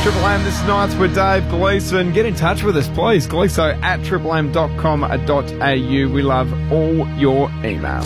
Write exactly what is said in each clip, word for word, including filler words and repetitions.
Triple M, this is Nights with Dave Gleeson. Get in touch with us, please. Gleeso at triple m dot com dot a u. We love all your emails.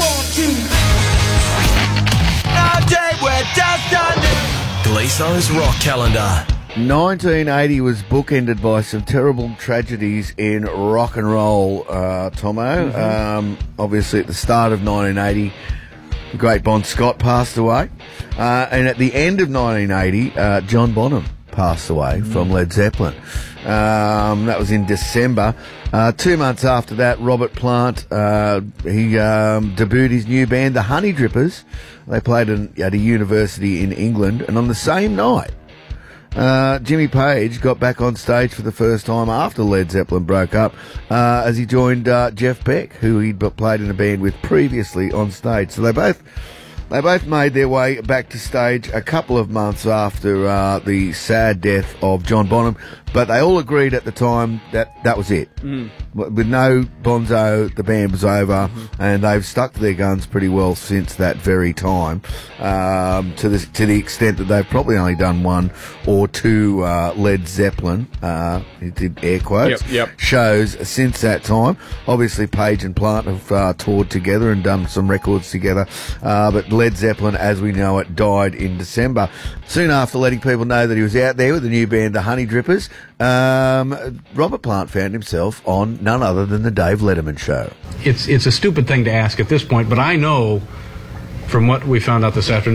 Gleeso's Rock Calendar. nineteen eighty was bookended by some terrible tragedies in rock and roll, uh, Tomo. Mm-hmm. Um, obviously, at the start of nineteen eighty, the great Bon Scott passed away. Uh, and at the end of nineteen eighty, uh, John Bonham passed away mm. from Led Zeppelin. Um, that was in December. Uh, two months after that, Robert Plant, uh, he um, debuted his new band, the Honey Drippers. They played in, at a university in England. And on the same night, Uh, Jimmy Page got back on stage for the first time after Led Zeppelin broke up, uh, as he joined uh, Jeff Beck, who he'd played in a band with previously on stage. So they both they both made their way back to stage a couple of months after uh, the sad death of John Bonham, but they all agreed at the time that that was it. Mm. With no Bonzo, the band was over, mm-hmm. and they've stuck to their guns pretty well since that very time, um, to the to the extent that they've probably only done one or two uh, Led Zeppelin, uh, he did air quotes, yep, yep. shows since that time. Obviously, Page and Plant have uh, toured together and done some records together, uh, but Led Zeppelin, as we know it, died in December. Soon after letting people know that he was out there with the new band, the Honey Drippers, um, Robert Plant found himself on none other than the Dave Letterman Show. It's it's a stupid thing to ask at this point, but I know from what we found out this afternoon